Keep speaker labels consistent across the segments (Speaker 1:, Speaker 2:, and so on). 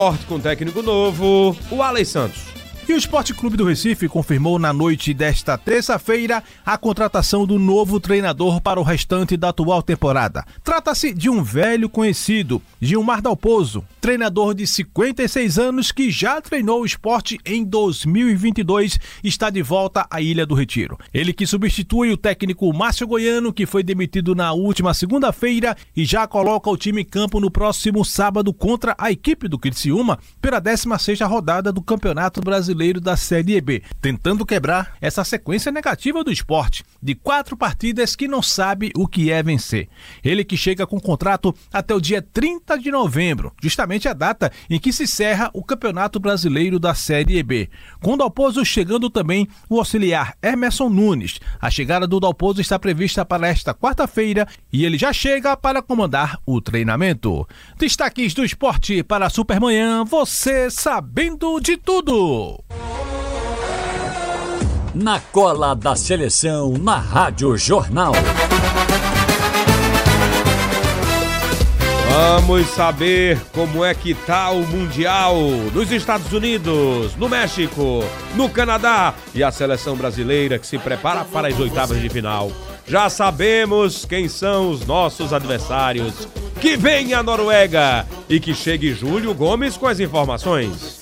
Speaker 1: Esporte com técnico novo, o Alex Santos.
Speaker 2: E o Esporte Clube do Recife confirmou na noite desta terça-feira a contratação do novo treinador para o restante da atual temporada. Trata-se de um velho conhecido, Gilmar Dalpozo, treinador de 56 anos que já treinou o Esporte em 2022, está de volta à Ilha do Retiro. Ele que substitui o técnico Márcio Goiano, que foi demitido na última segunda-feira e já coloca o time em campo no próximo sábado contra a equipe do Criciúma pela 16ª rodada do Campeonato Brasileiro da Série B, tentando quebrar essa sequência negativa do Esporte, de 4 partidas que não sabe o que é vencer. Ele que chega com contrato até o dia 30 de novembro, justamente a data em que se encerra o Campeonato Brasileiro da Série B. Com o Dalpozo chegando também o auxiliar Emerson Nunes. A chegada do Dalpozo está prevista para esta quarta-feira e ele já chega para comandar o treinamento. Destaques do Esporte para a Supermanhã, você sabendo de tudo.
Speaker 3: Na cola da seleção, na Rádio Jornal.
Speaker 1: Vamos saber como é que tá o Mundial nos Estados Unidos, no México, no Canadá e a seleção brasileira que se prepara para as oitavas de final. Já sabemos quem são os nossos adversários. Que venha a Noruega e que chegue Júlio Gomes com as informações.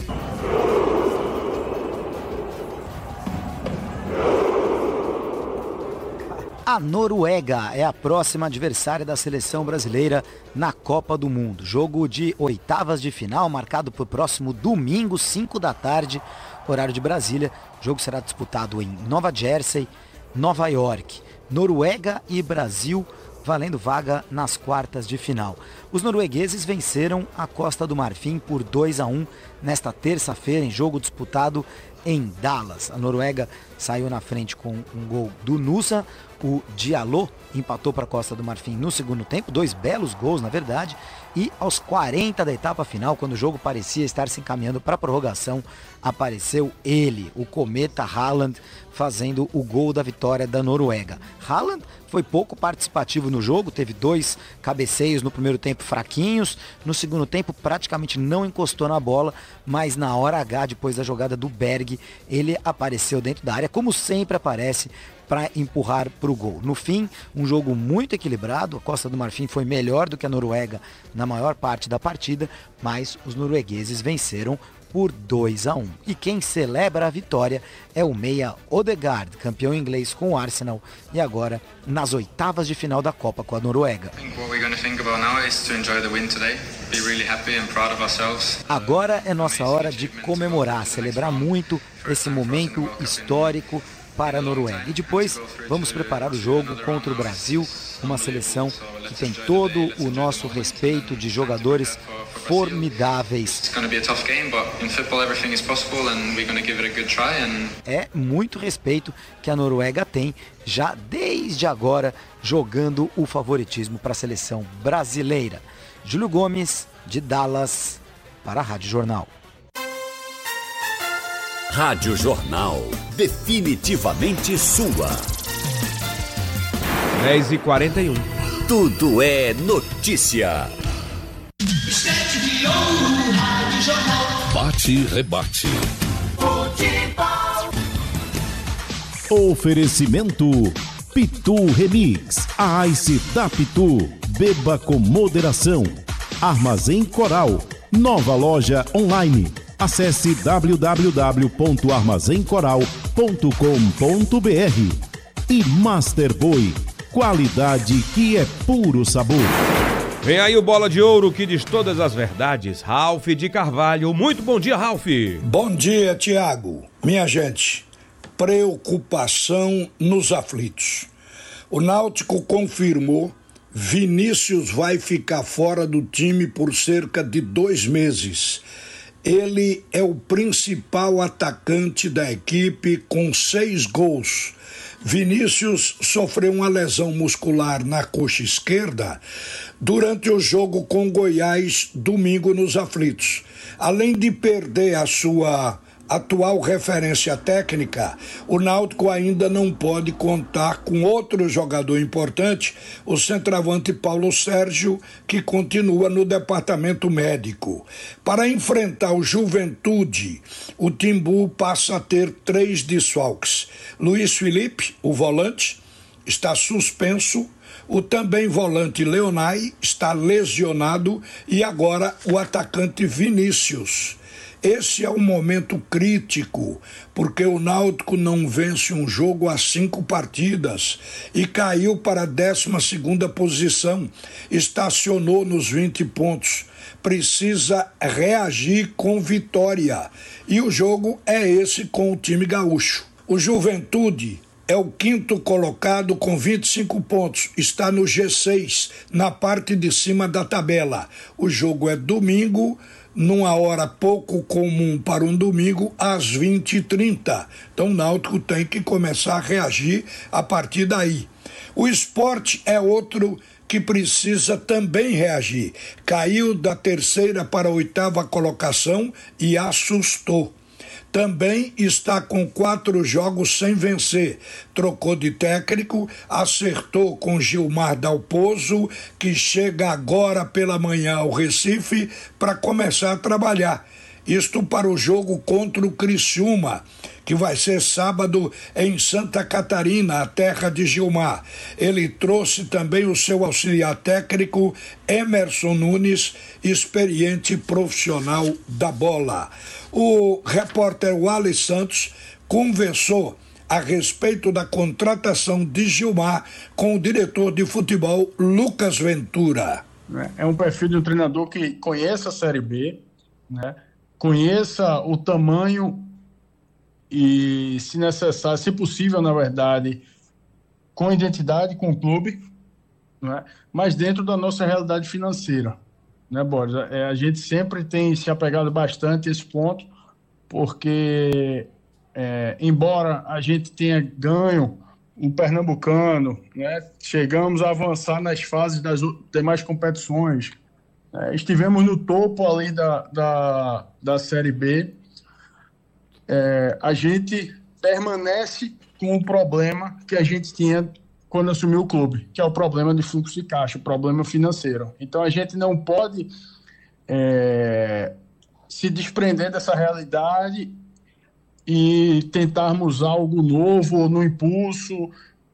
Speaker 4: A Noruega é a próxima adversária da seleção brasileira na Copa do Mundo. Jogo de oitavas de final, marcado para o próximo domingo, 5 da tarde, horário de Brasília. O jogo será disputado em Nova Jersey, Nova York. Noruega e Brasil valendo vaga nas quartas de final. Os noruegueses venceram a Costa do Marfim por 2-1 nesta terça-feira, em jogo disputado em Dallas. A Noruega saiu na frente com um gol do Nusa. O Diallo empatou para a Costa do Marfim no segundo tempo, 2 belos gols na verdade, e aos 40 da etapa final, quando o jogo parecia estar se encaminhando para a prorrogação, apareceu ele, o cometa Haaland, fazendo o gol da vitória da Noruega. Haaland foi pouco participativo no jogo, teve 2 cabeceios no primeiro tempo fraquinhos, no segundo tempo praticamente não encostou na bola, mas na hora H, depois da jogada do Berg, ele apareceu dentro da área, como sempre aparece, para empurrar para o gol. No fim, um jogo muito equilibrado, a Costa do Marfim foi melhor do que a Noruega na maior parte da partida, mas os noruegueses venceram por 2-1. E quem celebra a vitória é o meia Odegaard, campeão inglês com o Arsenal e agora nas oitavas de final da Copa com a Noruega. Agora é nossa hora de comemorar, celebrar muito esse momento histórico para a Noruega. E depois vamos preparar o jogo contra o Brasil, uma seleção que tem todo o nosso respeito de jogadores formidáveis. É muito respeito que a Noruega tem já desde agora jogando o favoritismo para a seleção brasileira. Júlio Gomes, de Dallas, para a Rádio Jornal.
Speaker 3: Rádio Jornal, definitivamente sua.
Speaker 1: 10h41.
Speaker 3: Tudo é notícia. Bate e rebate.
Speaker 5: Oferecimento Pitu Remix. A Ice da Pitu. Beba com moderação. Armazém Coral. Nova loja online. Acesse www.armazencoral.com.br. E Master Boy, qualidade que é puro sabor.
Speaker 1: Vem aí o Bola de Ouro que diz todas as verdades, Ralf de Carvalho. Muito bom dia, Ralf.
Speaker 6: Bom dia, Tiago. Minha gente, preocupação nos aflitos. O Náutico confirmou: Vinícius vai ficar fora do time por cerca de 2 meses. Ele é o principal atacante da equipe com 6 gols. Vinícius sofreu uma lesão muscular na coxa esquerda durante o jogo com Goiás domingo nos aflitos. Além de perder a sua atual referência técnica, o Náutico ainda não pode contar com outro jogador importante, o centroavante Paulo Sérgio, que continua no departamento médico. Para enfrentar o Juventude, o Timbu passa a ter 3 desfalques. Luiz Felipe, o volante, está suspenso. O também volante Leonai está lesionado e agora o atacante Vinícius. Esse é um momento crítico, porque o Náutico não vence um jogo há 5 partidas e caiu para a 12ª posição, estacionou nos 20 pontos. Precisa reagir com vitória e o jogo é esse com o time gaúcho. O Juventude é o 5º colocado com 25 pontos, está no G6, na parte de cima da tabela. O jogo é domingo, numa hora pouco comum para um domingo, às 20h30. Então o Náutico tem que começar a reagir a partir daí. O Sport é outro que precisa também reagir. Caiu da 3ª para a 8ª colocação e assustou. Também está com 4 jogos sem vencer. Trocou de técnico, acertou com Gilmar Dalpozo, que chega agora pela manhã ao Recife para começar a trabalhar. Isto para o jogo contra o Criciúma, que vai ser sábado em Santa Catarina, a terra de Gilmar. Ele trouxe também o seu auxiliar técnico, Emerson Nunes, experiente profissional da bola. O repórter Wally Santos conversou a respeito da contratação de Gilmar com o diretor de futebol, Lucas Ventura.
Speaker 7: É um perfil de um treinador que conheça a Série B, né? Conheça o tamanho e, se necessário, se possível, na verdade, com identidade com o clube, né? Mas dentro da nossa realidade financeira, né, Boris? A gente sempre tem se apegado bastante a esse ponto, porque, embora a gente tenha ganho um pernambucano, né, chegamos a avançar nas fases das demais competições, estivemos no topo ali da Série B, a gente permanece com o problema que a gente tinha quando assumiu o clube, que é o problema de fluxo de caixa, o problema financeiro. Então a gente não pode se desprender dessa realidade e tentarmos algo novo ou no impulso,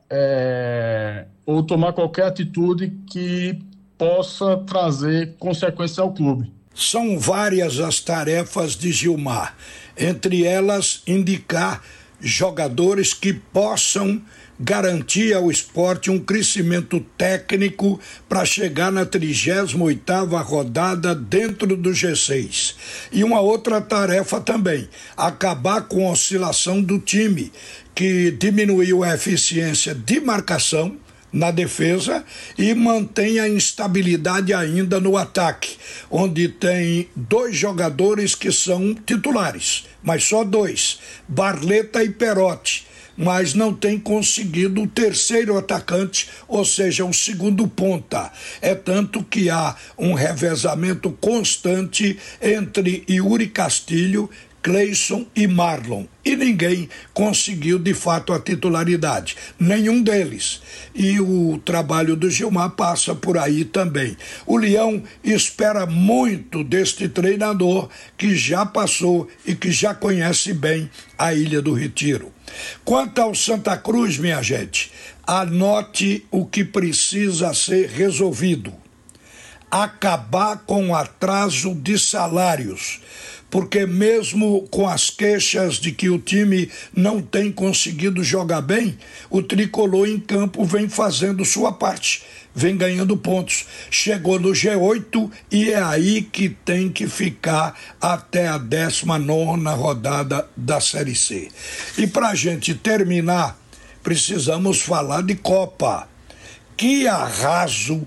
Speaker 7: ou tomar qualquer atitude que possa trazer consequências ao clube.
Speaker 6: São várias as tarefas de Gilmar, entre elas indicar jogadores que possam garantir ao Sport um crescimento técnico para chegar na 38ª rodada dentro do G6. E uma outra tarefa também, acabar com a oscilação do time, que diminuiu a eficiência de marcação na defesa e mantém a instabilidade ainda no ataque, onde tem 2 jogadores que são titulares, mas só 2, Barleta e Perotti, mas não tem conseguido o terceiro atacante, ou seja, um segundo ponta. É tanto que há um revezamento constante entre Yuri Castilho, Cleison e Marlon. E ninguém conseguiu de fato a titularidade. Nenhum deles. E o trabalho do Gilmar passa por aí também. O Leão espera muito deste treinador que já passou e que já conhece bem a Ilha do Retiro. Quanto ao Santa Cruz, minha gente, anote o que precisa ser resolvido. Acabar com o atraso de salários, porque mesmo com as queixas de que o time não tem conseguido jogar bem, o tricolor em campo vem fazendo sua parte, vem ganhando pontos. Chegou no G8 e é aí que tem que ficar até a 19ª rodada da Série C. E para a gente terminar, precisamos falar de Copa. Que arraso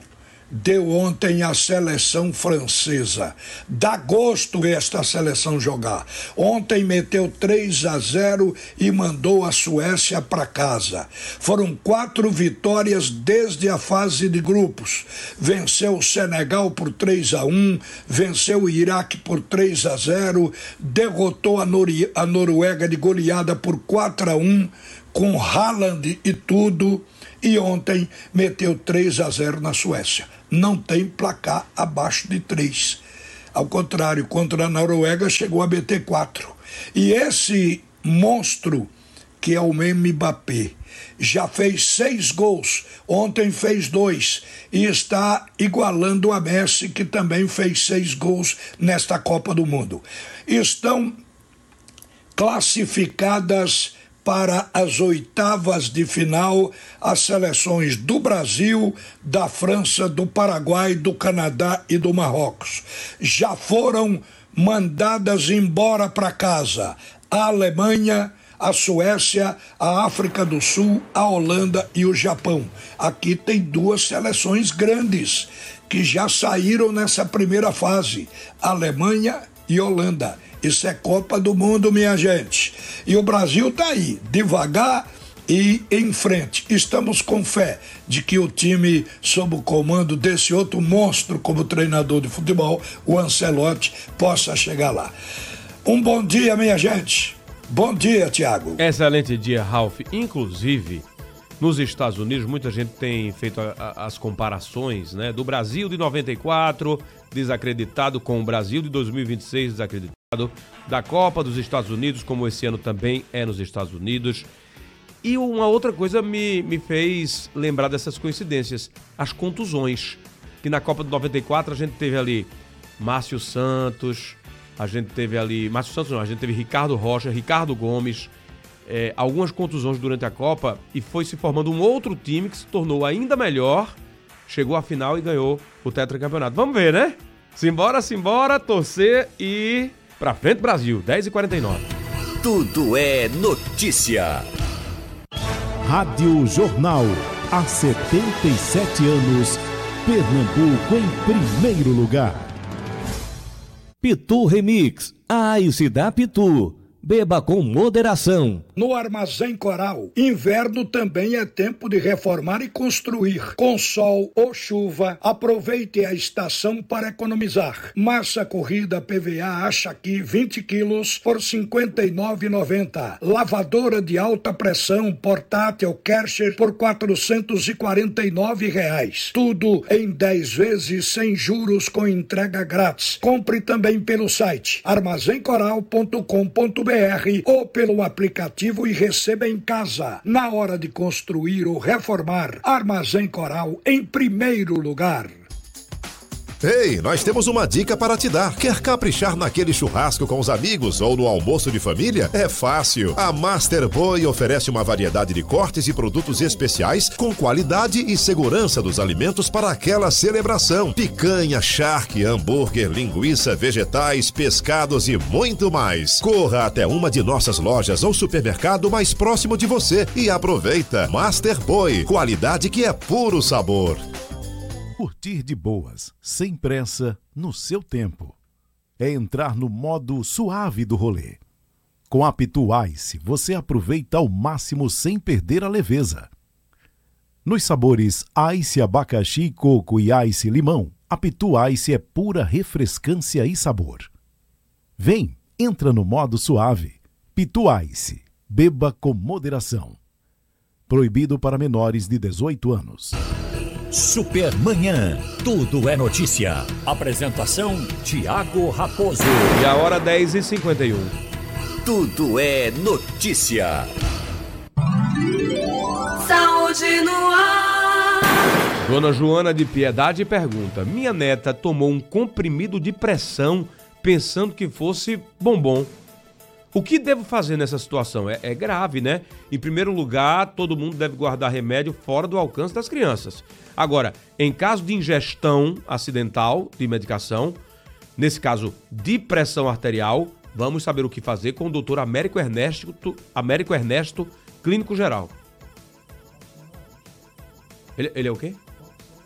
Speaker 6: deu ontem a seleção francesa. Dá gosto ver esta seleção jogar. Ontem meteu 3-0 e mandou a Suécia para casa. Foram 4 vitórias desde a fase de grupos. Venceu o Senegal por 3-1, venceu o Iraque por 3-0, derrotou a Noruega de goleada por 4-1, com Haaland e tudo, e ontem meteu 3-0 na Suécia. Não tem placar abaixo de 3. Ao contrário, contra a Noruega chegou a meter 4. E esse monstro, que é o Mbappé, já fez 6 gols, ontem fez 2 e está igualando a Messi, que também fez 6 gols nesta Copa do Mundo. Estão classificadas para as oitavas de final as seleções do Brasil, da França, do Paraguai, do Canadá e do Marrocos. Já foram mandadas embora para casa a Alemanha, a Suécia, a África do Sul, a Holanda e o Japão. Aqui tem 2 seleções grandes que já saíram nessa primeira fase, Alemanha e Holanda. Isso é Copa do Mundo, minha gente. E o Brasil está aí, devagar e em frente. Estamos com fé de que o time, sob o comando desse outro monstro como treinador de futebol, o Ancelotti, possa chegar lá. Um bom dia, minha gente. Bom dia, Tiago.
Speaker 1: Excelente dia, Ralf. Inclusive, nos Estados Unidos, muita gente tem feito as comparações, né, do Brasil de 94, desacreditado, com o Brasil de 2026, desacreditado, da Copa dos Estados Unidos, como esse ano também é nos Estados Unidos. E uma outra coisa me fez lembrar dessas coincidências, as contusões, que na Copa de 94 a gente teve ali Márcio Santos, a gente teve Ricardo Rocha, Ricardo Gomes, algumas contusões durante a Copa, e foi se formando um outro time que se tornou ainda melhor, chegou à final e ganhou o tetracampeonato. Vamos ver, né? Simbora, torcer e pra frente, Brasil, 10h49.
Speaker 3: Tudo é notícia.
Speaker 5: Rádio Jornal, há 77 anos, Pernambuco em primeiro lugar.
Speaker 8: Pitu Remix, a Ice da Pitu. Beba com moderação.
Speaker 6: No Armazém Coral, inverno também é tempo de reformar e construir. Com sol ou chuva, aproveite a estação para economizar. Massa corrida PVA Achaqui 20 quilos por R$ 59,90. Lavadora de alta pressão portátil Kärcher por R$ 449. Tudo em 10 vezes sem juros com entrega grátis. Compre também pelo site armazencoral.com.br ou pelo aplicativo e receba em casa. Na hora de construir ou reformar, Armazém Coral em primeiro lugar.
Speaker 9: Ei, nós temos uma dica para te dar. Quer caprichar naquele churrasco com os amigos ou no almoço de família? É fácil. A Master Boy oferece uma variedade de cortes e produtos especiais com qualidade e segurança dos alimentos para aquela celebração. Picanha, charque, hambúrguer, linguiça, vegetais, pescados e muito mais. Corra até uma de nossas lojas ou supermercado mais próximo de você e aproveita. Master Boy, qualidade que é puro sabor.
Speaker 5: Curtir de boas, sem pressa, no seu tempo. É entrar no modo suave do rolê. Com a Pitu Ice, você aproveita ao máximo sem perder a leveza. Nos sabores Ice Abacaxi, Coco e Ice Limão, a Pitu Ice é pura refrescância e sabor. Vem, entra no modo suave. Pitu Ice, beba com moderação. Proibido para menores de 18 anos.
Speaker 3: Supermanhã, tudo é notícia. Apresentação, Tiago Raposo.
Speaker 1: E a hora 10h51.
Speaker 3: Tudo é notícia.
Speaker 10: Saúde no ar.
Speaker 1: Dona Joana de Piedade pergunta: minha neta tomou um comprimido de pressão pensando que fosse bombom. O que devo fazer nessa situação? É grave, né? Em primeiro lugar, todo mundo deve guardar remédio fora do alcance das crianças. Agora, em caso de ingestão acidental de medicação, nesse caso de pressão arterial, vamos saber o que fazer com o Dr. Américo Ernesto, clínico geral. Ele é o quê?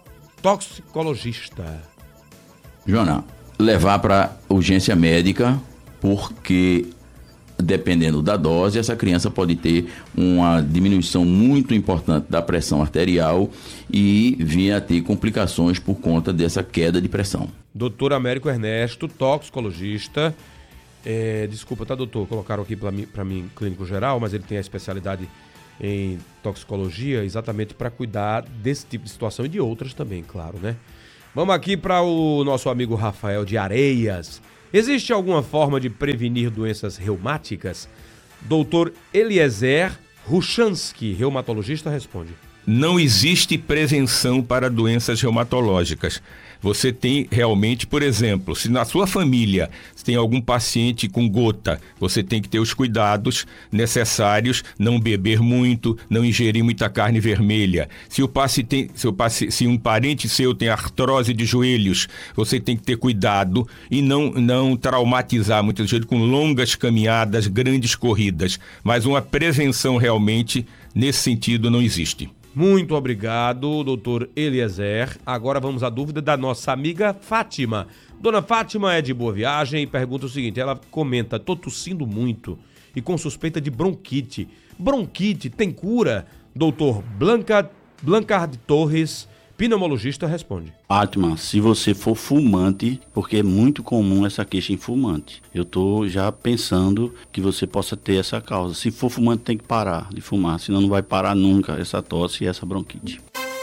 Speaker 1: toxicologista.
Speaker 11: Joana, levar para urgência médica, porque dependendo da dose, essa criança pode ter uma diminuição muito importante da pressão arterial e vir a ter complicações por conta dessa queda de pressão.
Speaker 1: Doutor Américo Ernesto, toxicologista. Desculpa, tá, doutor? Colocaram aqui para mim clínico geral, mas ele tem a especialidade em toxicologia exatamente para cuidar desse tipo de situação e de outras também, claro, né? Vamos aqui para o nosso amigo Rafael de Areias. Existe alguma forma de prevenir doenças reumáticas? Doutor Eliezer Ruchansky, reumatologista, responde.
Speaker 12: Não existe prevenção para doenças reumatológicas. Você tem realmente, por exemplo, se na sua família tem algum paciente com gota, você tem que ter os cuidados necessários, não beber muito, não ingerir muita carne vermelha. Se um parente seu tem artrose de joelhos, você tem que ter cuidado e não traumatizar muitas vezes com longas caminhadas, grandes corridas. Mas uma prevenção realmente, nesse sentido, não existe.
Speaker 1: Muito obrigado, doutor Eliezer. Agora vamos à dúvida da nossa amiga Fátima. Dona Fátima é de Boa Viagem e pergunta o seguinte, ela comenta, tô tossindo muito e com suspeita de bronquite. Bronquite tem cura? Doutor Blancard Torres, pneumologista, responde.
Speaker 13: Fátima, se você for fumante, porque é muito comum essa queixa em fumante, eu tô já pensando que você possa ter essa causa. Se for fumante, tem que parar de fumar, senão não vai parar nunca essa tosse e essa bronquite.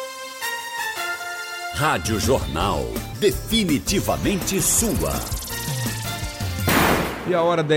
Speaker 3: Rádio Jornal, definitivamente sua.
Speaker 1: E a hora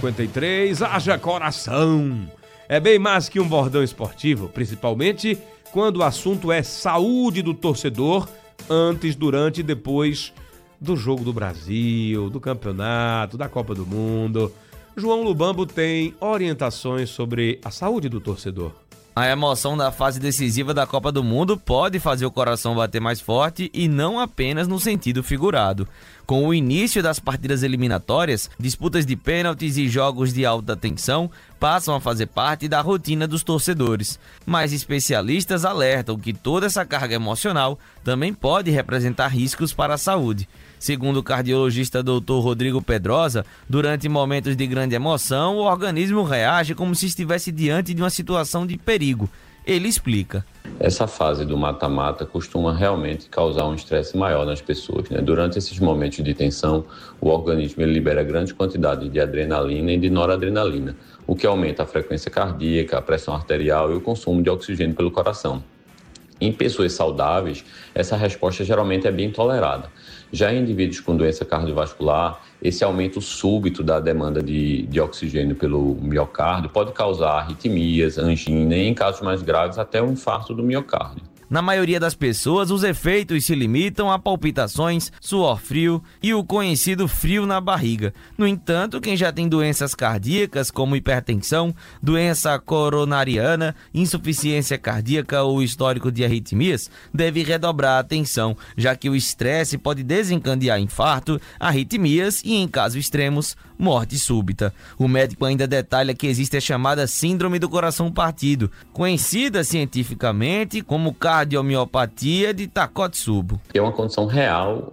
Speaker 1: 10h53, haja coração. É bem mais que um bordão esportivo, principalmente quando o assunto é saúde do torcedor antes, durante e depois do Jogo do Brasil, do campeonato, da Copa do Mundo. João Lubambo tem orientações sobre a saúde do torcedor.
Speaker 14: A emoção da fase decisiva da Copa do Mundo pode fazer o coração bater mais forte e não apenas no sentido figurado. Com o início das partidas eliminatórias, disputas de pênaltis e jogos de alta tensão passam a fazer parte da rotina dos torcedores. Mas especialistas alertam que toda essa carga emocional também pode representar riscos para a saúde. Segundo o cardiologista Dr. Rodrigo Pedrosa, durante momentos de grande emoção, o organismo reage como se estivesse diante de uma situação de perigo. Ele explica.
Speaker 15: Essa fase do mata-mata costuma realmente causar um estresse maior nas pessoas, né? Durante esses momentos de tensão, o organismo libera grande quantidade de adrenalina e de noradrenalina, o que aumenta a frequência cardíaca, a pressão arterial e o consumo de oxigênio pelo coração. Em pessoas saudáveis, essa resposta geralmente é bem tolerada. Já em indivíduos com doença cardiovascular, esse aumento súbito da demanda de oxigênio pelo miocárdio pode causar arritmias, angina e, em casos mais graves, até um infarto do miocárdio.
Speaker 14: Na maioria das pessoas, os efeitos se limitam a palpitações, suor frio e o conhecido frio na barriga. No entanto, quem já tem doenças cardíacas como hipertensão, doença coronariana, insuficiência cardíaca ou histórico de arritmias, deve redobrar a atenção, já que o estresse pode desencadear infarto, arritmias e, em casos extremos, morte súbita. O médico ainda detalha que existe a chamada síndrome do coração partido, conhecida cientificamente como cardiomiopatia de Takotsubo.
Speaker 15: É uma condição real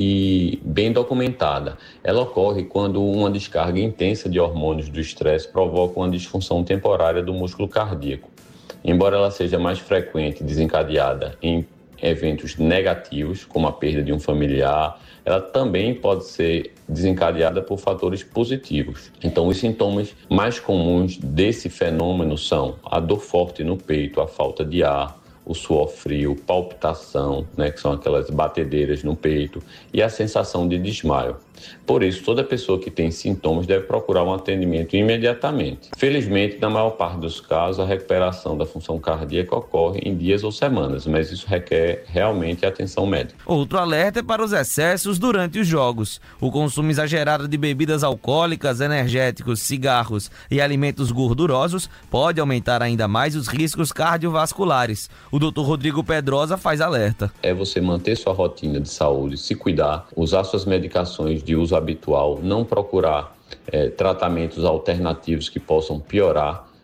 Speaker 15: e bem documentada. Ela ocorre quando uma descarga intensa de hormônios do estresse provoca uma disfunção temporária do músculo cardíaco. Embora ela seja mais frequente e desencadeada em eventos negativos, como a perda de um familiar, ela também pode ser desencadeada por fatores positivos. Então, os sintomas mais comuns desse fenômeno são a dor forte no peito, a falta de ar, o suor frio, palpitação, que são aquelas batedeiras no peito, e a sensação de desmaio. Por isso, toda pessoa que tem sintomas deve procurar um atendimento imediatamente. Felizmente, na maior parte dos casos, a recuperação da função cardíaca ocorre em dias ou semanas, mas isso requer realmente atenção médica.
Speaker 14: Outro alerta é para os excessos durante os jogos. O consumo exagerado de bebidas alcoólicas, energéticos, cigarros e alimentos gordurosos pode aumentar ainda mais os riscos cardiovasculares. O Dr. Rodrigo Pedrosa faz alerta.
Speaker 15: É você manter sua rotina de saúde, se cuidar, usar suas medicações de uso habitual, não procurar tratamentos alternativos que possam piorar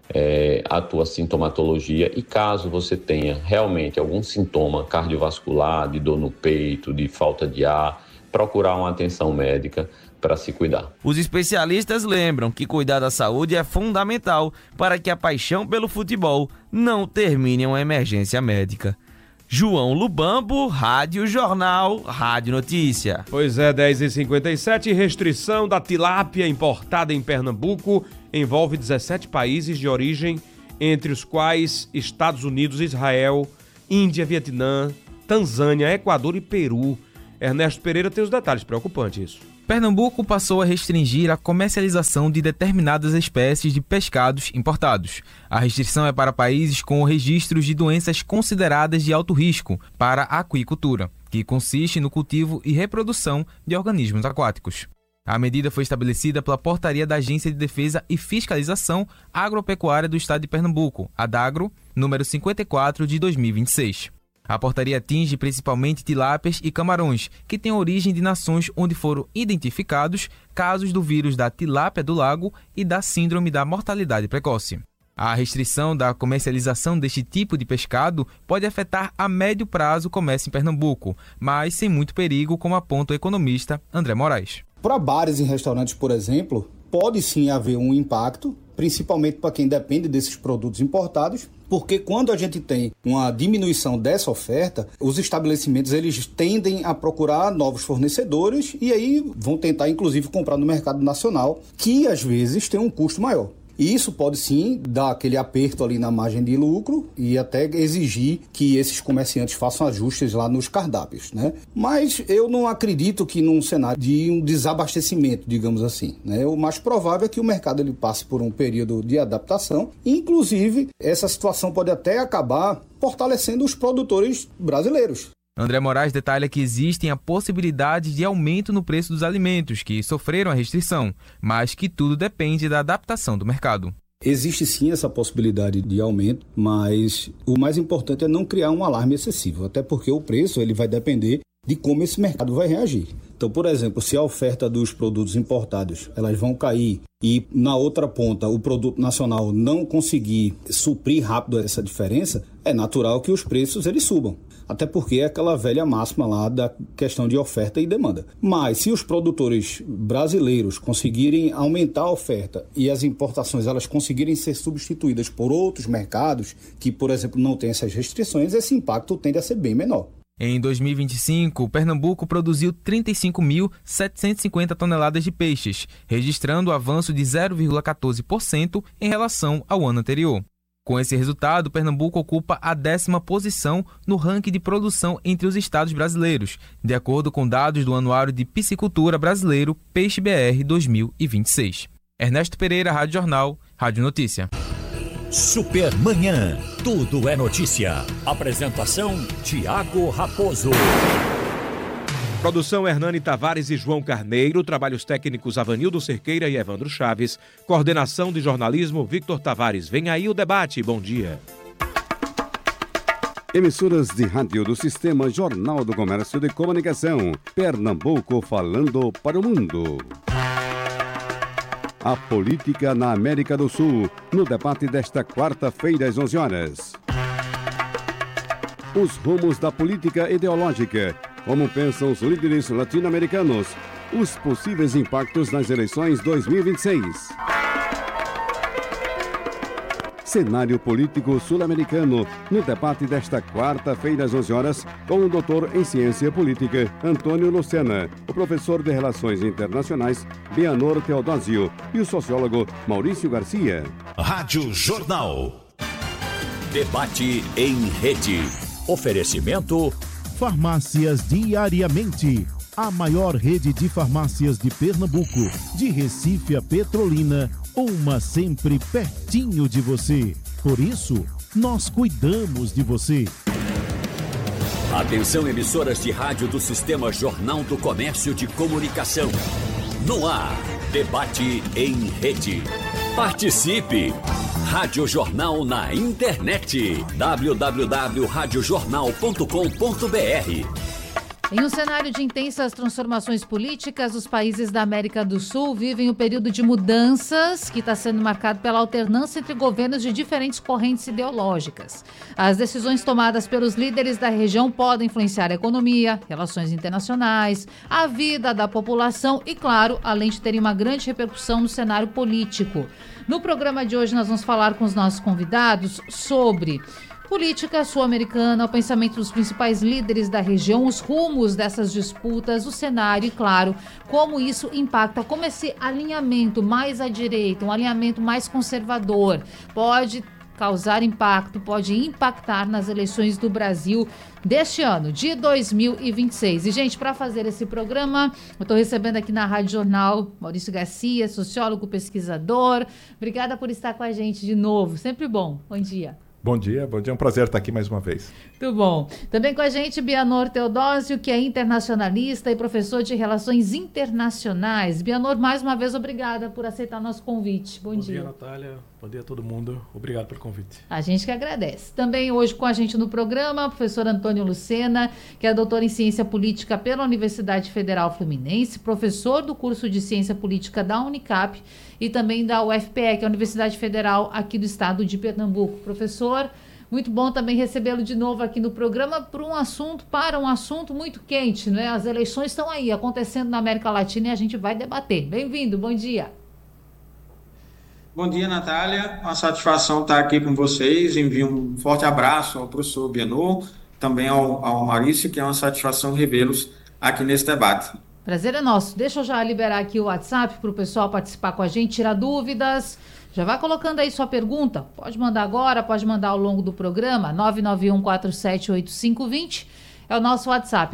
Speaker 15: a tua sintomatologia, e caso você tenha realmente algum sintoma cardiovascular, de dor no peito, de falta de ar, procurar uma atenção médica para se cuidar.
Speaker 14: Os especialistas lembram que cuidar da saúde é fundamental para que a paixão pelo futebol não termine em uma emergência médica. João Lubambo, Rádio Jornal, Rádio Notícia.
Speaker 1: Pois é, 10h57, restrição da tilápia importada em Pernambuco envolve 17 países de origem, entre os quais Estados Unidos, Israel, Índia, Vietnã, Tanzânia, Equador e Peru. Ernesto Pereira tem os detalhes, preocupante isso.
Speaker 16: Pernambuco passou a restringir a comercialização de determinadas espécies de pescados importados. A restrição é para países com registros de doenças consideradas de alto risco para a aquicultura, que consiste no cultivo e reprodução de organismos aquáticos. A medida foi estabelecida pela portaria da Agência de Defesa e Fiscalização Agropecuária do Estado de Pernambuco, ADAGRO, número 54 de 2026. A portaria atinge principalmente tilápias e camarões, que têm origem de nações onde foram identificados casos do vírus da tilápia do lago e da síndrome da mortalidade precoce. A restrição da comercialização deste tipo de pescado pode afetar a médio prazo o comércio em Pernambuco, mas sem muito perigo, como aponta o economista André Moraes.
Speaker 17: Para bares e restaurantes, por exemplo, pode sim haver um impacto, principalmente para quem depende desses produtos importados, porque quando a gente tem uma diminuição dessa oferta, os estabelecimentos eles tendem a procurar novos fornecedores e aí vão tentar inclusive comprar no mercado nacional, que às vezes tem um custo maior. E isso pode sim dar aquele aperto ali na margem de lucro e até exigir que esses comerciantes façam ajustes lá nos cardápios, né? Mas eu não acredito que num cenário de um desabastecimento, digamos assim, né? O mais provável é que o mercado ele passe por um período de adaptação. Inclusive, essa situação pode até acabar fortalecendo os produtores brasileiros.
Speaker 16: André Moraes detalha que existem a possibilidade de aumento no preço dos alimentos que sofreram a restrição, mas que tudo depende da adaptação do mercado.
Speaker 17: Existe sim essa possibilidade de aumento, mas o mais importante é não criar um alarme excessivo, até porque o preço ele vai depender de como esse mercado vai reagir. Então, por exemplo, se a oferta dos produtos importados elas vão cair e na outra ponta o produto nacional não conseguir suprir rápido essa diferença, é natural que os preços eles subam. Até porque é aquela velha máxima lá da questão de oferta e demanda. Mas se os produtores brasileiros conseguirem aumentar a oferta e as importações elas conseguirem ser substituídas por outros mercados que, por exemplo, não têm essas restrições, esse impacto tende a ser bem menor.
Speaker 16: Em 2025, Pernambuco produziu 35.750 toneladas de peixes, registrando avanço de 0,14% em relação ao ano anterior. Com esse resultado, Pernambuco ocupa a 10ª posição no ranking de produção entre os estados brasileiros, de acordo com dados do Anuário de Piscicultura Brasileiro, Peixe BR 2026. Ernesto Pereira, Rádio Jornal, Rádio Notícia.
Speaker 3: Supermanhã, tudo é notícia. Apresentação, Tiago Raposo.
Speaker 1: Produção Hernani Tavares e João Carneiro, trabalhos técnicos Avanildo Cerqueira e Evandro Chaves, coordenação de jornalismo Victor Tavares. Vem aí o debate, bom dia.
Speaker 18: Emissoras de rádio do Sistema Jornal do Comércio de Comunicação, Pernambuco falando para o mundo. A política na América do Sul, no debate desta quarta-feira às 11 horas. Os rumos da política ideológica. Como pensam os líderes latino-americanos, os possíveis impactos nas eleições 2026. Cenário político sul-americano, no debate desta quarta-feira às 11 horas, com o doutor em ciência política, Antônio Lucena, o professor de Relações Internacionais, Beanor Teodósio, e o sociólogo Maurício Garcia.
Speaker 3: Rádio Jornal. Debate em rede. Oferecimento...
Speaker 5: Farmácias Diariamente, a maior rede de farmácias de Pernambuco, de Recife a Petrolina, uma sempre pertinho de você. Por isso, nós cuidamos de você.
Speaker 3: Atenção, emissoras de rádio do Sistema Jornal do Comércio de Comunicação. No ar, debate em rede. Participe! Rádio Jornal na internet. www.radiojornal.com.br.
Speaker 19: Em um cenário de intensas transformações políticas, os países da América do Sul vivem um período de mudanças que está sendo marcado pela alternância entre governos de diferentes correntes ideológicas. As decisões tomadas pelos líderes da região podem influenciar a economia, relações internacionais, a vida da população e, claro, além de terem uma grande repercussão no cenário político. No programa de hoje, nós vamos falar com os nossos convidados sobre política sul-americana, o pensamento dos principais líderes da região, os rumos dessas disputas, o cenário e, claro, como isso impacta, como esse alinhamento mais à direita, um alinhamento mais conservador, pode causar impacto, pode impactar nas eleições do Brasil deste ano, de 2026. E, gente, para fazer esse programa, eu estou recebendo aqui na Rádio Jornal Maurício Garcia, sociólogo, pesquisador. Obrigada por estar com a gente de novo. Sempre bom. Bom dia.
Speaker 20: Bom dia, é um prazer estar aqui mais uma vez.
Speaker 19: Muito bom. Também com a gente, Bianor Teodósio, que é internacionalista e professor de Relações Internacionais. Bianor, mais uma vez, obrigada por aceitar nosso convite. Bom dia.
Speaker 21: Bom dia, Natália. Bom dia a todo mundo. Obrigado pelo convite.
Speaker 19: A gente que agradece. Também hoje com a gente no programa, o professor Antônio Lucena, que é doutor em Ciência Política pela Universidade Federal Fluminense, professor do curso de Ciência Política da Unicap e também da UFPE, que é a Universidade Federal aqui do estado de Pernambuco. Professor, muito bom também recebê-lo de novo aqui no programa para um assunto muito quente, né? As eleições estão aí, acontecendo na América Latina e a gente vai debater. Bem-vindo, bom dia.
Speaker 22: Bom dia, Natália. Uma satisfação estar aqui com vocês. Envio um forte abraço ao professor Bianor, também ao Maurício, que é uma satisfação revê-los aqui nesse debate.
Speaker 19: Prazer é nosso. Deixa eu já liberar aqui o WhatsApp para o pessoal participar com a gente, tirar dúvidas. Já vai colocando aí sua pergunta. Pode mandar agora, pode mandar ao longo do programa. 991478520 é o nosso WhatsApp,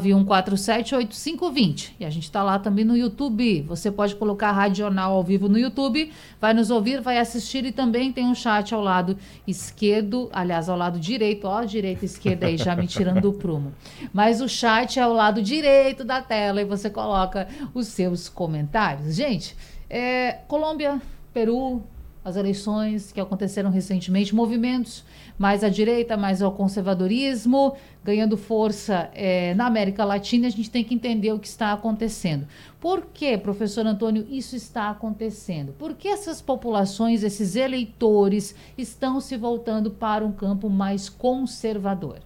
Speaker 19: 991478520. E a gente está lá também no YouTube. Você pode colocar a Rádio Jornal ao vivo no YouTube, vai nos ouvir, vai assistir e também tem um chat ao lado esquerdo, aliás, ao lado direito, ó, direita e esquerda aí, já me tirando do prumo. Mas o chat é ao lado direito da tela e você coloca os seus comentários. Gente, Colômbia, Peru, as eleições que aconteceram recentemente, movimentos mais à direita, mais ao conservadorismo, ganhando força na América Latina, a gente tem que entender o que está acontecendo. Por que, professor Antônio, isso está acontecendo? Por que essas populações, esses eleitores, estão se voltando para um campo mais conservador?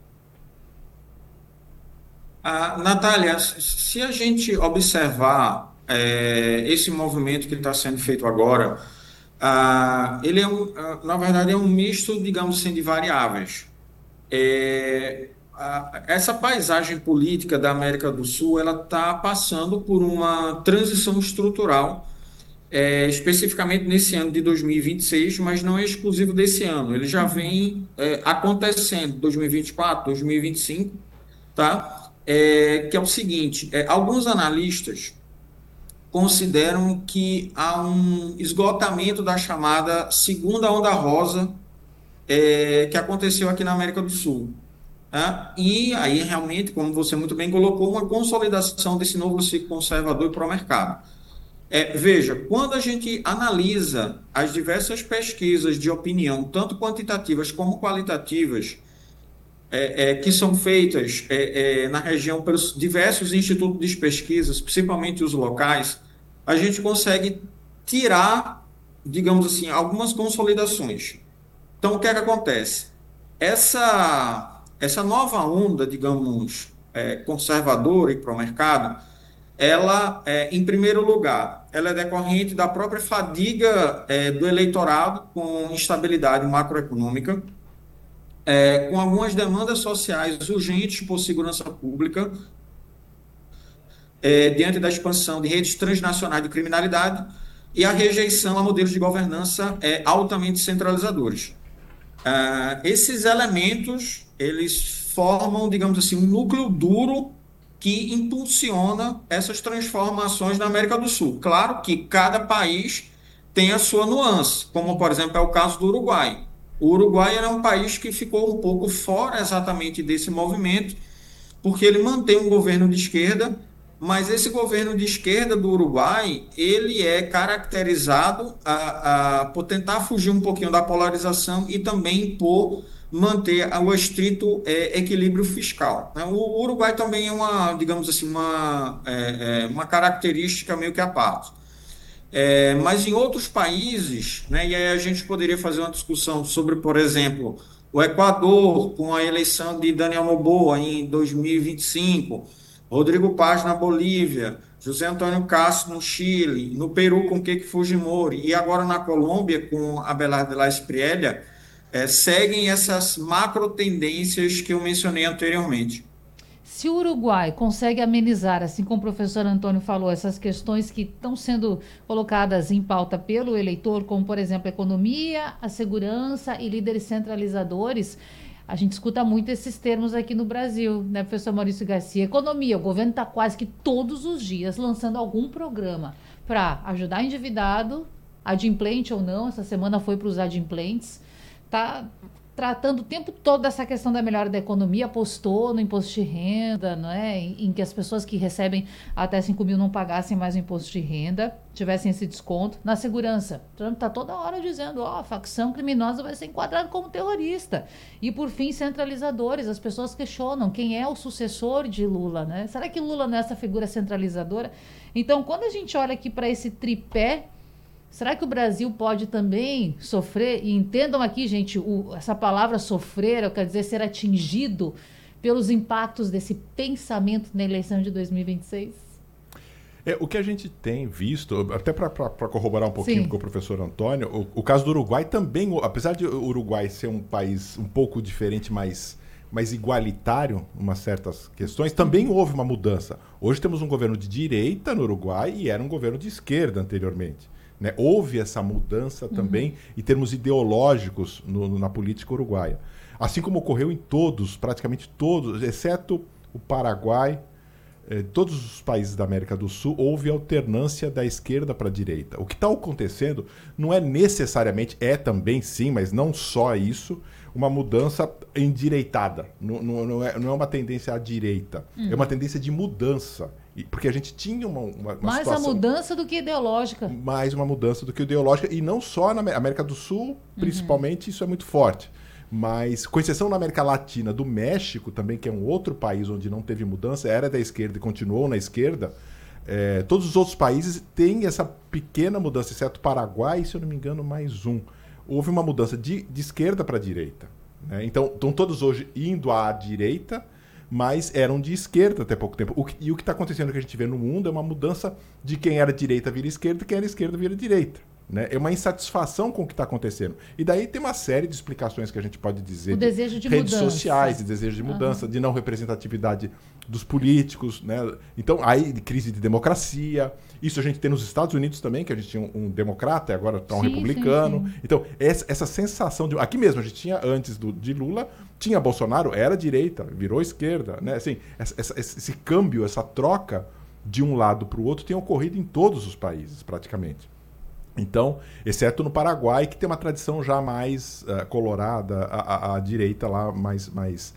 Speaker 22: Natália, se a gente observar esse movimento que está sendo feito agora, ele na verdade é um misto, digamos assim, de variáveis. Essa paisagem política da América do Sul, ela está passando por uma transição estrutural, especificamente nesse ano de 2026, mas não é exclusivo desse ano. Ele já vem acontecendo 2024, 2025, tá? Que é o seguinte, alguns analistas consideram que há um esgotamento da chamada segunda onda rosa que aconteceu aqui na América do Sul. E aí, realmente, como você muito bem colocou, uma consolidação desse novo ciclo conservador e pró-mercado. Veja, quando a gente analisa as diversas pesquisas de opinião, tanto quantitativas como qualitativas, que são feitas na região pelos diversos institutos de pesquisas, principalmente os locais, a gente consegue tirar, digamos assim, algumas consolidações. Então, o que é que acontece? Essa nova onda, digamos, conservadora e pró-mercado, ela, em primeiro lugar, ela é decorrente da própria fadiga do eleitorado com instabilidade macroeconômica, com algumas demandas sociais urgentes por segurança pública, diante da expansão de redes transnacionais de criminalidade e a rejeição a modelos de governança altamente centralizadores. Esses elementos, eles formam, digamos assim, um núcleo duro que impulsiona essas transformações na América do Sul. Claro que cada país tem a sua nuance, como, por exemplo, é o caso do Uruguai. O Uruguai era um país que ficou um pouco fora exatamente desse movimento, porque ele mantém um governo de esquerda mas esse governo de esquerda do Uruguai, ele é caracterizado por tentar fugir um pouquinho da polarização e também por manter o estrito equilíbrio fiscal. O Uruguai também é uma, digamos assim, uma característica meio que à parte. Mas em outros países, né, e aí a gente poderia fazer uma discussão sobre, por exemplo, o Equador, com a eleição de Daniel Noboa em 2025, Rodrigo Paz na Bolívia, José Antônio Castro no Chile, no Peru com Keiko Fujimori e agora na Colômbia com Abelardo de la Espriella, seguem essas macro tendências que eu mencionei anteriormente.
Speaker 19: Se o Uruguai consegue amenizar, assim como o professor Antônio falou, essas questões que estão sendo colocadas em pauta pelo eleitor, como, por exemplo, a economia, a segurança e líderes centralizadores, a gente escuta muito esses termos aqui no Brasil, né, professor Maurício Garcia? Economia, o governo está quase que todos os dias lançando algum programa para ajudar endividado, adimplente ou não, essa semana foi para os adimplentes, está tratando o tempo todo dessa questão da melhora da economia, apostou no imposto de renda, não é? Em que as pessoas que recebem até 5 mil não pagassem mais o imposto de renda, tivessem esse desconto. Na segurança, Trump está toda hora dizendo, a facção criminosa vai ser enquadrada como terrorista. E, por fim, centralizadores. As pessoas questionam quem é o sucessor de Lula, né? Será que Lula não é essa figura centralizadora? Então, quando a gente olha aqui para esse tripé, será que o Brasil pode também sofrer? E entendam aqui, gente, essa palavra sofrer, quer dizer ser atingido pelos impactos desse pensamento na eleição de 2026?
Speaker 20: O que a gente tem visto, até para corroborar um pouquinho com o professor Antônio, o caso do Uruguai também, apesar de o Uruguai ser um país um pouco diferente, mais igualitário em umas certas questões, também houve uma mudança. Hoje temos um governo de direita no Uruguai e era um governo de esquerda anteriormente. Né? Houve essa mudança também em termos ideológicos na política uruguaia. Assim como ocorreu em praticamente todos, exceto o Paraguai, todos os países da América do Sul, houve alternância da esquerda para a direita. O que está acontecendo não é necessariamente, também sim, mas não só isso, uma mudança endireitada. Não é uma tendência à direita, é uma tendência de mudança. Porque a gente tinha uma
Speaker 19: mais
Speaker 20: situação...
Speaker 19: a mudança do que ideológica.
Speaker 20: Mais uma mudança do que ideológica. E não só na América do Sul, principalmente, isso é muito forte. Mas, com exceção na América Latina, do México também, que é um outro país onde não teve mudança, era da esquerda e continuou na esquerda, todos os outros países têm essa pequena mudança, exceto o Paraguai, se eu não me engano, mais um. Houve uma mudança de esquerda para a direita. Né? Então, estão todos hoje indo à direita, mas eram de esquerda até pouco tempo. E o que está acontecendo, que a gente vê no mundo, é uma mudança de quem era direita vira esquerda e quem era esquerda vira direita. Né? É uma insatisfação com o que está acontecendo. E daí tem uma série de explicações que a gente pode dizer.
Speaker 19: O desejo de
Speaker 20: redes
Speaker 19: mudança.
Speaker 20: Sociais, de desejo de mudança, de não representatividade dos políticos. Né? Então, aí, de crise de democracia. Isso a gente tem nos Estados Unidos também, que a gente tinha um democrata e agora está um republicano. Sim. Então, essa sensação de... Aqui mesmo, a gente tinha, antes de Lula, tinha Bolsonaro, era direita, virou esquerda. Né? Assim, esse câmbio, essa troca de um lado para o outro tem ocorrido em todos os países, praticamente. Então, exceto no Paraguai, que tem uma tradição já mais colorada, a direita lá mais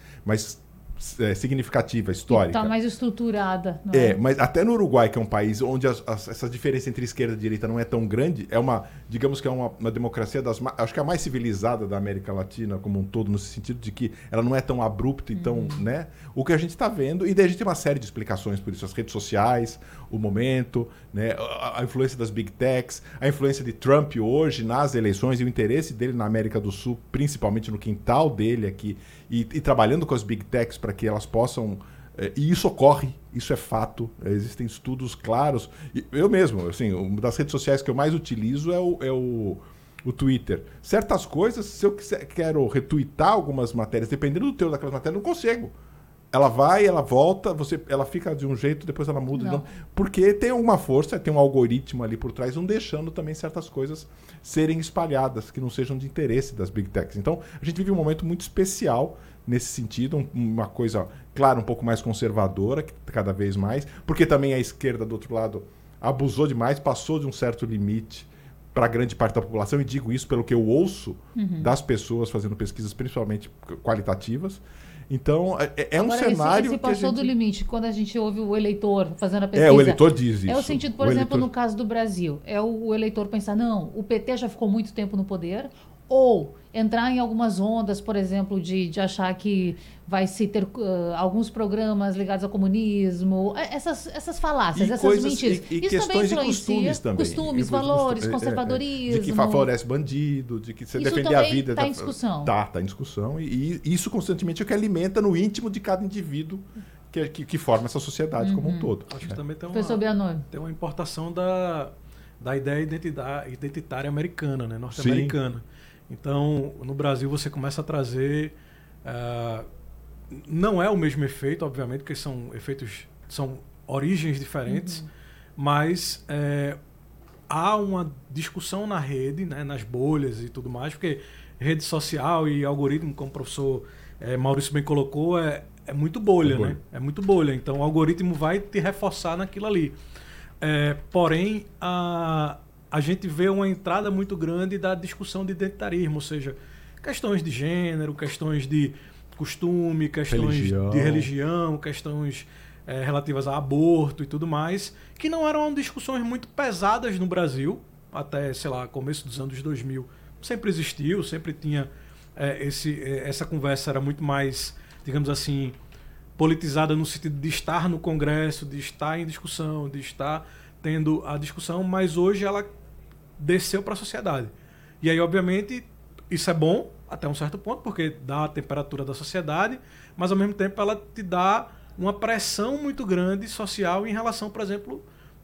Speaker 20: significativa, histórica.
Speaker 19: Está mais estruturada. Não é?
Speaker 20: Mas até no Uruguai, que é um país onde essa diferença entre esquerda e direita não é tão grande, digamos que é uma democracia acho que é a mais civilizada da América Latina como um todo, no sentido de que ela não é tão abrupta e tão, né? O que a gente está vendo, e daí a gente tem uma série de explicações por isso, as redes sociais, o momento, né? A influência das Big Techs, a influência de Trump hoje nas eleições e o interesse dele na América do Sul, principalmente no quintal dele aqui, e trabalhando com as Big Techs para que elas possam... E isso ocorre, isso é fato, existem estudos claros. Eu mesmo, assim, uma das redes sociais que eu mais utilizo é o Twitter. Certas coisas, se eu quero retweetar algumas matérias, dependendo do teor daquelas matérias, eu não consigo. Ela vai, ela volta, ela fica de um jeito, depois ela muda de novo. Porque tem alguma força, tem um algoritmo ali por trás, não deixando também certas coisas serem espalhadas, que não sejam de interesse das Big Techs. Então, a gente vive um momento muito especial nesse sentido, uma coisa, claro, um pouco mais conservadora, cada vez mais, porque também a esquerda, do outro lado, abusou demais, passou de um certo limite para grande parte da população, e digo isso pelo que eu ouço das pessoas fazendo pesquisas, principalmente qualitativas. Então, é um
Speaker 19: Agora,
Speaker 20: cenário
Speaker 19: esse passou do limite, quando a gente ouve o eleitor fazendo a
Speaker 20: pesquisa. O eleitor diz isso.
Speaker 19: É o sentido, por exemplo, no caso do Brasil, é o eleitor pensar, não, o PT já ficou muito tempo no poder, ou entrar em algumas ondas, por exemplo, de achar que vai se ter alguns programas ligados ao comunismo, essas falácias, essas mentiras.
Speaker 20: E
Speaker 19: isso
Speaker 20: questões
Speaker 19: também
Speaker 20: de costumes,
Speaker 19: valores, conservadorismo.
Speaker 20: De que favorece bandido, de que você defender a vida.
Speaker 19: Está em discussão.
Speaker 20: Está em discussão. E isso constantemente é o que alimenta no íntimo de cada indivíduo que forma essa sociedade como um todo.
Speaker 21: Acho que também tem uma importação da ideia identitária americana, né, norte-americana. Então, no Brasil você começa a trazer... não é o mesmo efeito, obviamente, porque são origens diferentes, mas há uma discussão na rede, né, nas bolhas e tudo mais, porque rede social e algoritmo, como o professor Maurício bem colocou, é muito bolha, né? É muito bolha. Então, o algoritmo vai te reforçar naquilo ali. Porém, a gente vê uma entrada muito grande da discussão de identitarismo, ou seja, questões de gênero, questões de costume, questões de religião, questões relativas a aborto e tudo mais, que não eram discussões muito pesadas no Brasil, até, sei lá, começo dos anos 2000. Sempre existiu, sempre tinha essa conversa era muito mais, digamos assim, politizada no sentido de estar no Congresso, de estar em discussão, de estar tendo a discussão, mas hoje ela desceu para a sociedade. E aí, obviamente, isso é bom até um certo ponto, porque dá a temperatura da sociedade, mas ao mesmo tempo ela te dá uma pressão muito grande social em relação, por exemplo,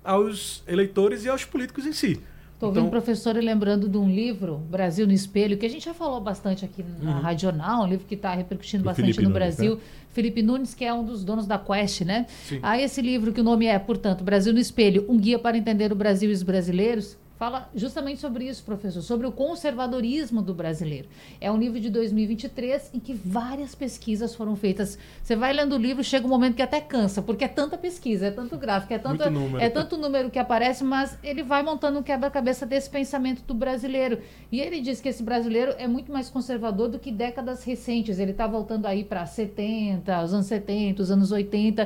Speaker 21: aos eleitores e aos políticos em si.
Speaker 19: Estou ouvindo o professor e lembrando de um livro, Brasil no Espelho, que a gente já falou bastante aqui na Rádio Jornal, um livro que está repercutindo bastante no Brasil. Né? Felipe Nunes, que é um dos donos da Quest, né? Sim. Aí esse livro, que o nome é, portanto, Brasil no Espelho, um guia para entender o Brasil e os brasileiros, fala justamente sobre isso, professor, sobre o conservadorismo do brasileiro. É um livro de 2023 em que várias pesquisas foram feitas. Você vai lendo o livro, chega um momento que até cansa, porque é tanta pesquisa, é tanto gráfico, é tanto número que aparece, mas ele vai montando um quebra-cabeça desse pensamento do brasileiro. E ele diz que esse brasileiro é muito mais conservador do que décadas recentes. Ele está voltando aí para 70, os anos 70, os anos 80...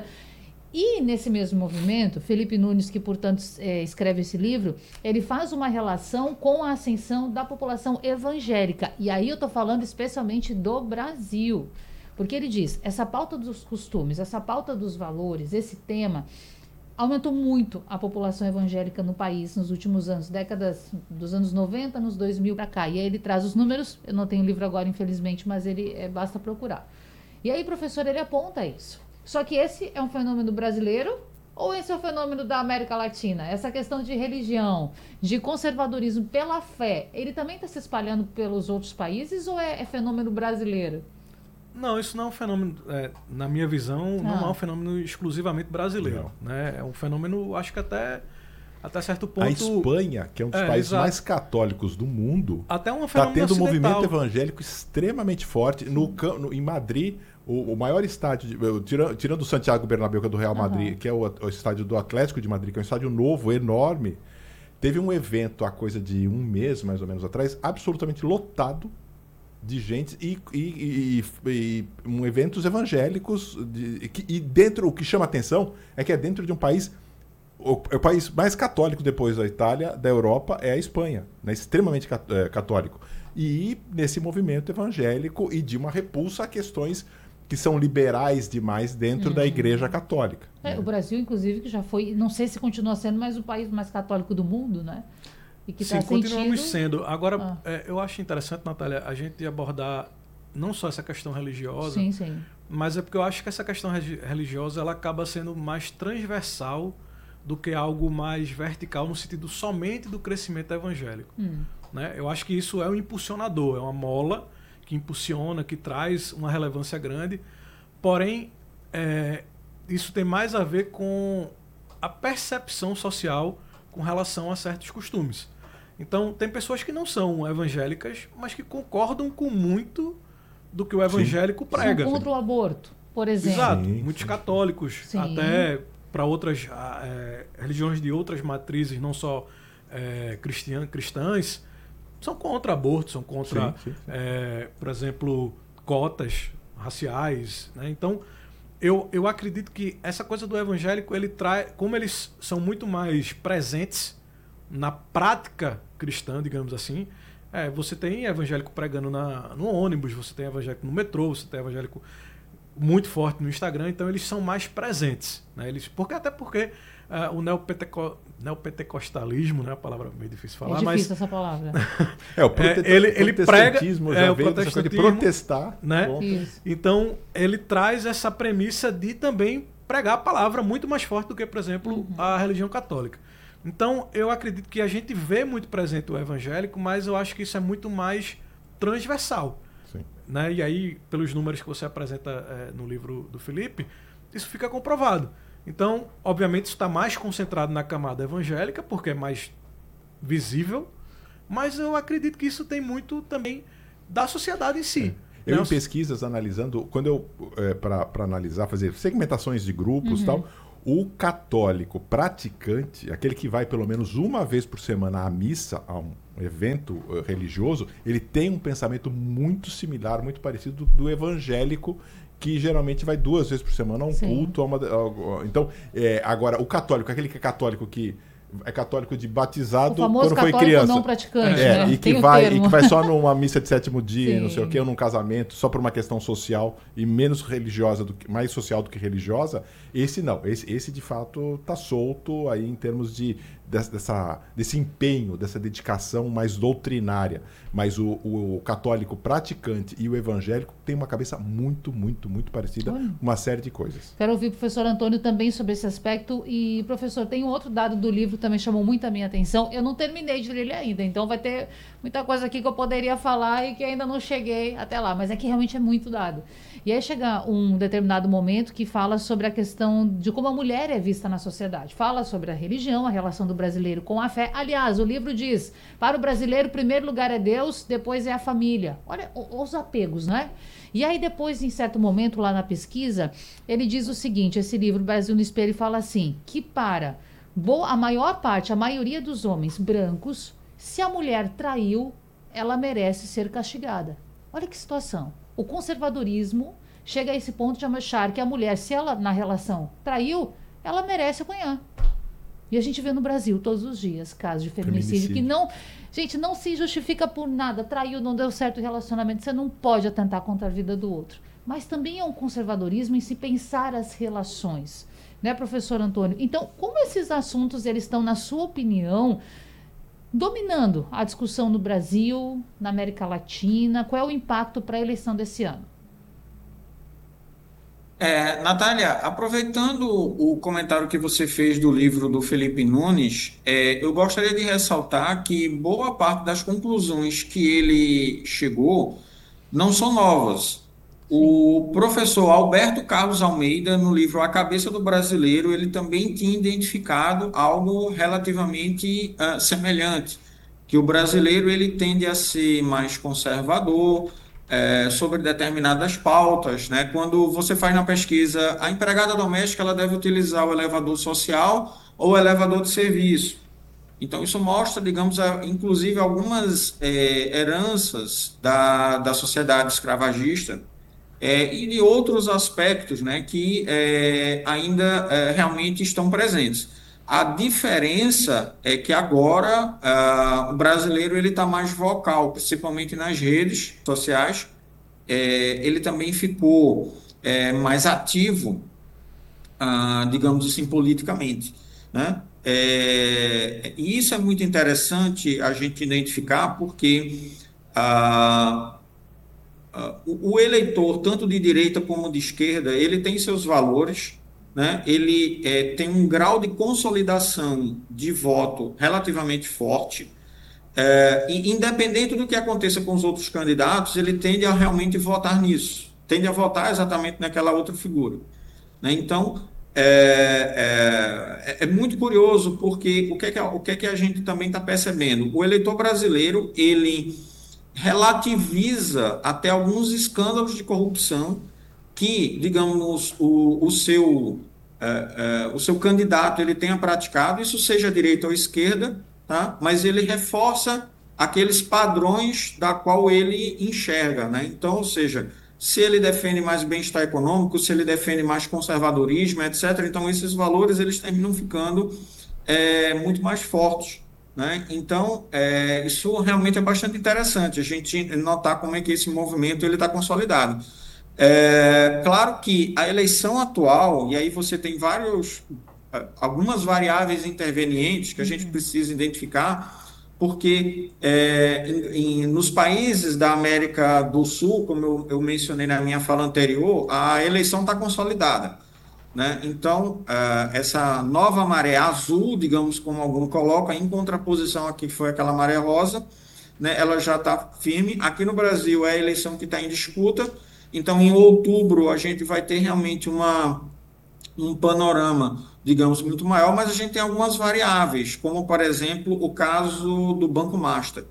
Speaker 19: E nesse mesmo movimento, Felipe Nunes, que portanto escreve esse livro, ele faz uma relação com a ascensão da população evangélica. E aí eu estou falando especialmente do Brasil. Porque ele diz, essa pauta dos costumes, essa pauta dos valores, esse tema, aumentou muito a população evangélica no país nos últimos anos, décadas dos anos 90, nos 2000 para cá. E aí ele traz os números, eu não tenho o livro agora, infelizmente, mas ele basta procurar. E aí, professor, ele aponta isso. Só que esse é um fenômeno brasileiro ou esse é um fenômeno da América Latina? Essa questão de religião, de conservadorismo pela fé, ele também está se espalhando pelos outros países ou é fenômeno brasileiro?
Speaker 21: Não, isso não é um fenômeno, na minha visão, não é um fenômeno exclusivamente brasileiro. Né? É um fenômeno, acho que até certo ponto...
Speaker 20: A Espanha, que é um dos países mais católicos do mundo,
Speaker 21: está
Speaker 20: tendo um movimento evangélico extremamente forte. Em Madrid... O maior estádio, tirando o Santiago Bernabéu, que é do Real Madrid, que é o estádio do Atlético de Madrid, que é um estádio novo, enorme, teve um evento há coisa de um mês, mais ou menos, atrás, absolutamente lotado de gente e eventos evangélicos. E dentro, o que chama atenção é que é dentro de um país... O país mais católico depois da Itália, da Europa, é a Espanha, né? Extremamente católico. E nesse movimento evangélico e de uma repulsa a questões que são liberais demais dentro da Igreja Católica.
Speaker 19: O Brasil, inclusive, que já foi, não sei se continua sendo, mas o país mais católico do mundo, né? E que
Speaker 21: sim, continuamos sendo. Agora, eu acho interessante, Natália, a gente abordar não só essa questão religiosa, mas é porque eu acho que essa questão religiosa ela acaba sendo mais transversal do que algo mais vertical no sentido somente do crescimento evangélico. Né? Eu acho que isso é um impulsionador, é uma mola que impulsiona, que traz uma relevância grande, porém isso tem mais a ver com a percepção social com relação a certos costumes. Então, tem pessoas que não são evangélicas, mas que concordam com muito do que o evangélico prega.
Speaker 19: São contra o aborto, por exemplo.
Speaker 21: Exato. Muitos católicos, até para outras religiões de outras matrizes, não só cristãs, são contra aborto, são contra, por exemplo, cotas raciais, né? Então, eu acredito que essa coisa do evangélico, ele traz, como eles são muito mais presentes na prática cristã, digamos assim, você tem evangélico pregando no ônibus, você tem evangélico no metrô, você tem evangélico muito forte no Instagram, então eles são mais presentes, né? Até porque o neopentecostalismo, né? A palavra meio difícil de falar,
Speaker 19: difícil essa palavra.
Speaker 21: Ele prega
Speaker 20: o protestantismo de protestar,
Speaker 21: né? Então ele traz essa premissa de também pregar a palavra muito mais forte do que, por exemplo, a religião católica. Então eu acredito que a gente vê muito presente o evangélico, mas eu acho que isso é muito mais transversal. Né? E aí, pelos números que você apresenta no livro do Felipe, isso fica comprovado. Então, obviamente, isso está mais concentrado na camada evangélica, porque é mais visível, mas eu acredito que isso tem muito também da sociedade em si.
Speaker 20: Eu em pesquisas analisando, quando eu, para analisar, fazer segmentações de grupos e tal, o católico praticante, aquele que vai pelo menos uma vez por semana à missa, a um evento religioso, ele tem um pensamento muito similar, muito parecido do evangélico, que geralmente vai 2 vezes por semana a um culto. Então, agora, o católico, aquele que é católico que é católico de batizado quando foi criança.
Speaker 19: Não praticante, né?
Speaker 20: E que vai só numa missa de 7º dia, não sei o quê, ou num casamento, só por uma questão social e menos religiosa, mais social do que religiosa. Esse não. Esse de fato está solto aí em termos desse empenho, dessa dedicação mais doutrinária. Mas o católico praticante e o evangélico tem uma cabeça muito, muito, muito parecida, uma série de coisas.
Speaker 19: Quero ouvir o professor Antônio também sobre esse aspecto. E, professor, tem um outro dado do livro que também chamou muito a minha atenção. Eu não terminei de ler ele ainda, então vai ter muita coisa aqui que eu poderia falar e que ainda não cheguei até lá, mas é que realmente é muito dado. E aí chega um determinado momento que fala sobre a questão de como a mulher é vista na sociedade. Fala sobre a religião, a relação do brasileiro com a fé. Aliás, o livro diz, para o brasileiro, o primeiro lugar é Deus, depois é a família. Olha os apegos, não é? E aí depois, em certo momento, lá na pesquisa, ele diz o seguinte, esse livro, Brasil no Espelho, fala assim, que para a maior parte, a maioria dos homens brancos, se a mulher traiu, ela merece ser castigada. Olha que situação. O conservadorismo chega a esse ponto de achar que a mulher, se ela na relação traiu, ela merece apanhar. E a gente vê no Brasil todos os dias casos de feminicídio que não se justifica por nada. Traiu, não deu certo o relacionamento, você não pode atentar contra a vida do outro. Mas também é um conservadorismo em se pensar as relações, né, professor Antônio? Então, como esses assuntos eles estão, na sua opinião, dominando a discussão no Brasil, na América Latina? Qual é o impacto para a eleição desse ano?
Speaker 22: Natália, aproveitando o comentário que você fez do livro do Felipe Nunes, eu gostaria de ressaltar que boa parte das conclusões que ele chegou não são novas. O professor Alberto Carlos Almeida, no livro A Cabeça do Brasileiro, ele também tinha identificado algo relativamente semelhante, que o brasileiro ele tende a ser mais conservador sobre determinadas pautas, né? Quando você faz na pesquisa, a empregada doméstica ela deve utilizar o elevador social ou o elevador de serviço. Então, isso mostra, digamos, inclusive algumas heranças da sociedade escravagista, e de outros aspectos, né, que ainda realmente estão presentes. A diferença é que agora o brasileiro está mais vocal, principalmente nas redes sociais. Ele também ficou mais ativo, digamos assim, politicamente, né? E isso é muito interessante a gente identificar, porque o eleitor, tanto de direita como de esquerda, ele tem seus valores, né? Ele tem um grau de consolidação de voto relativamente forte, e independente do que aconteça com os outros candidatos, ele tende a realmente votar nisso, tende a votar exatamente naquela outra figura, né? Então, é muito curioso, porque o que é que a gente também está percebendo? O eleitor brasileiro, ele relativiza até alguns escândalos de corrupção que, digamos, o seu candidato ele tenha praticado, isso seja direita ou esquerda, tá? Mas ele reforça aqueles padrões da qual ele enxerga, né? Então, ou seja, se ele defende mais bem-estar econômico, se ele defende mais conservadorismo, etc. Então, esses valores eles terminam ficando muito mais fortes, né? Então, isso realmente é bastante interessante, a gente notar como é que esse movimento está consolidado. Claro que a eleição atual, e aí você tem algumas variáveis intervenientes que a gente precisa identificar, porque nos países da América do Sul, como eu mencionei na minha fala anterior, a eleição está consolidada, né? Então, essa nova maré azul, digamos, como alguns colocam, em contraposição aqui, que foi aquela maré rosa, né? Ela já está firme. Aqui no Brasil é a eleição que está em disputa, então em outubro a gente vai ter realmente um panorama, digamos, muito maior, mas a gente tem algumas variáveis, como, por exemplo, o caso do Banco Master.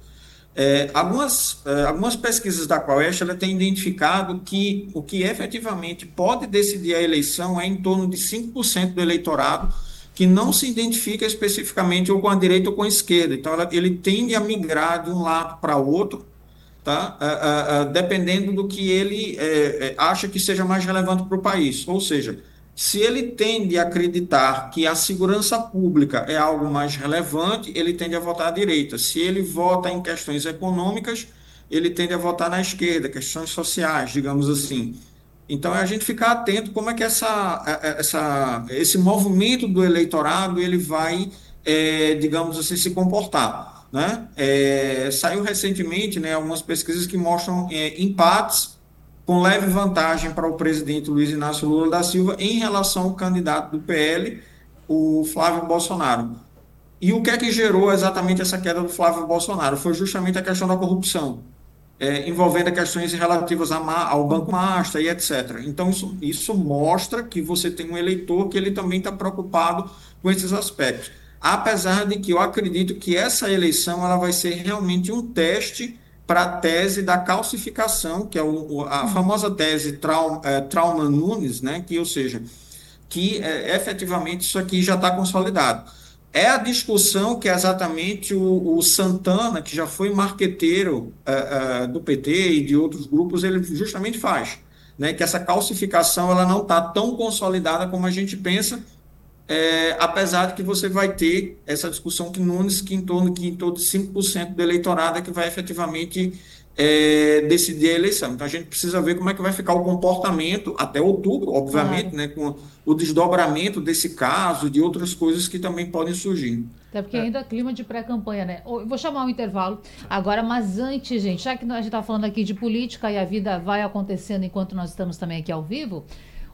Speaker 22: Algumas pesquisas da Quaest ela tem identificado que o que efetivamente pode decidir a eleição é em torno de 5% do eleitorado que não se identifica especificamente ou com a direita ou com a esquerda. Então, ele tende a migrar de um lado para o outro, tá? Dependendo do que ele acha que seja mais relevante para o país. Ou seja, se ele tende a acreditar que a segurança pública é algo mais relevante, ele tende a votar à direita. Se ele vota em questões econômicas, ele tende a votar na esquerda, questões sociais, digamos assim. Então, é a gente ficar atento como é que esse movimento do eleitorado ele vai, digamos assim, se comportar, né? Saiu recentemente, né, algumas pesquisas que mostram empates com leve vantagem para o presidente Luiz Inácio Lula da Silva em relação ao candidato do PL, o Flávio Bolsonaro. E o que é que gerou exatamente essa queda do Flávio Bolsonaro? Foi justamente a questão da corrupção, envolvendo questões relativas ao Banco Master e etc. Então, isso mostra que você tem um eleitor que ele também está preocupado com esses aspectos. Apesar de que eu acredito que essa eleição ela vai ser realmente um teste para a tese da calcificação, que é a famosa tese Trauman-Nunes, né? Ou seja, que efetivamente isso aqui já está consolidado. É a discussão que exatamente o Santana, que já foi marqueteiro do PT e de outros grupos, ele justamente faz, né? Que essa calcificação ela não está tão consolidada como a gente pensa, apesar de que você vai ter essa discussão que Nunes, que em torno de 5% do eleitorado é que vai efetivamente decidir a eleição. Então a gente precisa ver como é que vai ficar o comportamento até outubro, obviamente, né, com o desdobramento desse caso, de outras coisas que também podem surgir.
Speaker 19: Até porque ainda é clima de pré-campanha, né? Eu vou chamar um intervalo agora, mas antes, gente, já que a gente está falando aqui de política e a vida vai acontecendo enquanto nós estamos também aqui ao vivo,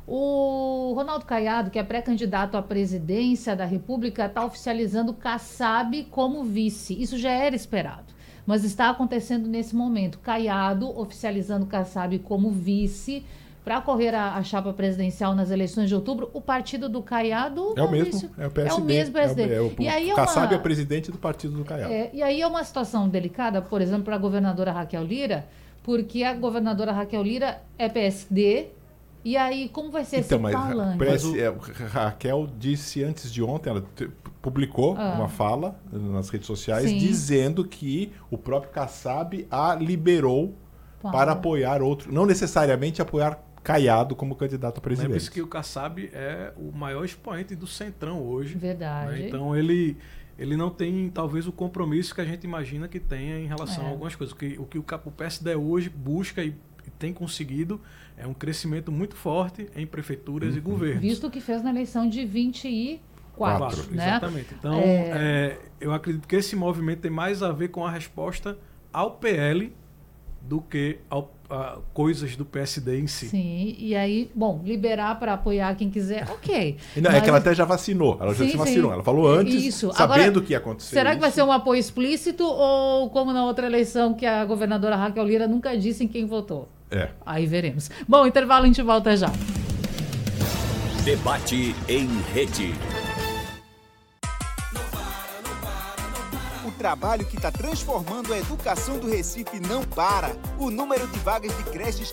Speaker 19: o Ronaldo Caiado, que é pré-candidato à presidência da República, está oficializando Kassab como vice. Isso já era esperado, mas está acontecendo nesse momento. Caiado oficializando Kassab como vice para correr a chapa presidencial nas eleições de outubro. O partido do Caiado
Speaker 20: é o mesmo, é o PSD.
Speaker 19: É o mesmo PSD.
Speaker 20: O Kassab é presidente do partido do Caiado.
Speaker 19: E aí é uma situação delicada, por exemplo, para a governadora Raquel Lira, porque a governadora Raquel Lira é PSD. E aí, como vai ser esse palanque?
Speaker 20: Raquel disse antes de ontem, ela publicou uma fala nas redes sociais, dizendo que o próprio Kassab a liberou para apoiar outro, não necessariamente apoiar Caiado como candidato a presidente.
Speaker 21: Lembre-se que o Kassab é o maior expoente do Centrão hoje.
Speaker 19: Verdade.
Speaker 21: Né? Então ele não tem talvez o compromisso que a gente imagina que tenha em relação a algumas coisas. O que o PSD hoje busca e tem conseguido é um crescimento muito forte em prefeituras e governos.
Speaker 19: Visto o que fez na eleição de 24, né?
Speaker 21: Exatamente. Então, eu acredito que esse movimento tem mais a ver com a resposta ao PL do que a coisas do PSD em si.
Speaker 19: Sim, e aí, bom, liberar para apoiar quem quiser, ok.
Speaker 20: Não, é que ela até já vacinou, ela já se vacinou. Ela falou antes, sabendo o que ia acontecer.
Speaker 19: Será que vai ser um apoio explícito ou como na outra eleição que a governadora Raquel Lira nunca disse em quem votou? Aí veremos. Bom, intervalo, a gente volta já.
Speaker 3: Debate em rede.
Speaker 2: O trabalho que está transformando a educação do Recife não para. O número de vagas de creches